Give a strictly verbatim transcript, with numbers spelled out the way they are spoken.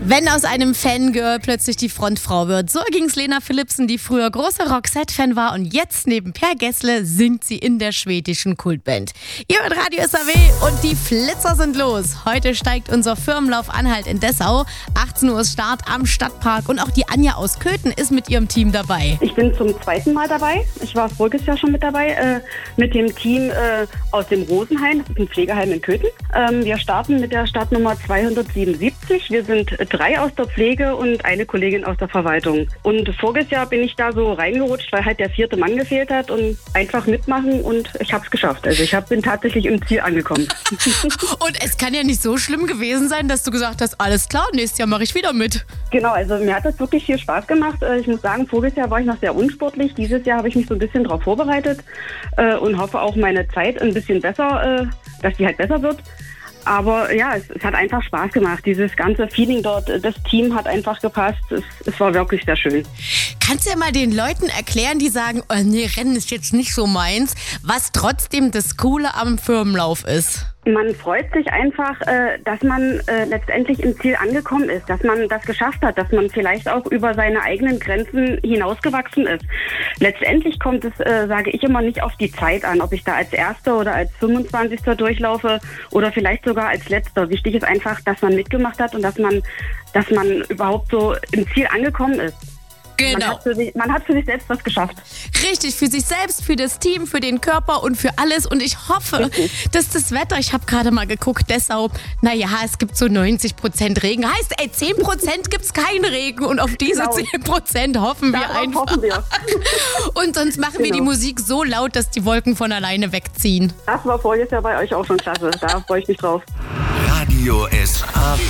Wenn aus einem Fangirl plötzlich die Frontfrau wird. So ging's Lena Philipsen, die früher großer Roxette-Fan war und jetzt neben Per Gessle singt sie in der schwedischen Kultband. Ihr hört Radio S A W und die Flitzer sind los. Heute steigt unser Firmenlauf Anhalt in Dessau. achtzehn Uhr ist Start am Stadtpark und auch die Anja aus Köthen ist mit ihrem Team dabei. Ich bin zum zweiten Mal dabei. Ich war voriges Jahr schon mit dabei, äh, mit dem Team äh, aus dem Rosenheim, das ist ein Pflegeheim in Köthen. Ähm, wir starten mit der Startnummer zweihundertsiebenundsiebzig. Wir sind drei aus der Pflege und eine Kollegin aus der Verwaltung. Und voriges Jahr bin ich da so reingerutscht, weil halt der vierte Mann gefehlt hat und einfach mitmachen und ich habe es geschafft. Also ich hab, bin tatsächlich im Ziel angekommen. Und es kann ja nicht so schlimm gewesen sein, dass du gesagt hast, alles klar, nächstes Jahr mache ich wieder mit. Genau, also mir hat das wirklich viel Spaß gemacht. Ich muss sagen, voriges Jahr war ich noch sehr unsportlich. Dieses Jahr habe ich mich so ein bisschen darauf vorbereitet und hoffe auch meine Zeit ein bisschen besser, dass die halt besser wird. Aber ja, es, es hat einfach Spaß gemacht. Dieses ganze Feeling dort, das Team hat einfach gepasst. Es, es war wirklich sehr schön. Kannst du ja mal den Leuten erklären, die sagen, oh nee, Rennen ist jetzt nicht so meins, was trotzdem das Coole am Firmenlauf ist? Man freut sich einfach, äh, dass man äh, letztendlich im Ziel angekommen ist, dass man das geschafft hat, dass man vielleicht auch über seine eigenen Grenzen hinausgewachsen ist. Letztendlich kommt es, äh, sage ich immer, nicht auf die Zeit an, ob ich da als Erster oder als fünfundzwanzigster durchlaufe oder vielleicht sogar als Letzter. Wichtig ist einfach, dass man mitgemacht hat und dass man, dass man überhaupt so im Ziel angekommen ist. Genau. Man hat, für sich, man hat für sich selbst was geschafft. Richtig, für sich selbst, für das Team, für den Körper und für alles. Und ich hoffe, Richtig. dass das Wetter, ich habe gerade mal geguckt, Dessau, naja, es gibt so neunzig Prozent Regen. Heißt, ey, zehn Prozent gibt es keinen Regen. Und auf diese genau. zehn Prozent hoffen wir Darauf einfach. Hoffen wir. Und sonst machen genau. wir die Musik so laut, dass die Wolken von alleine wegziehen. Das war vorher ja bei euch auch schon klasse. Da freue ich mich drauf. Radio S A W.